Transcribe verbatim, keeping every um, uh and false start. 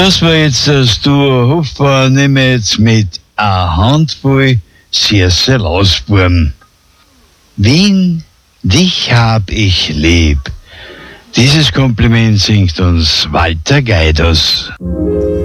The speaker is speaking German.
Das war jetzt das Duo Hofbauer, nehmen wir jetzt mit einer Handvoll süße Lausbuben. Wien, dich hab ich lieb. Dieses Kompliment singt uns Walter Geidos.